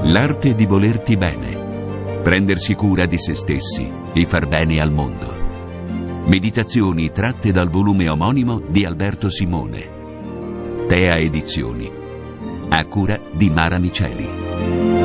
L'arte di volerti bene, prendersi cura di se stessi e far bene al mondo. Meditazioni tratte dal volume omonimo di Alberto Simone. Tea Edizioni, a cura di Mara Miceli.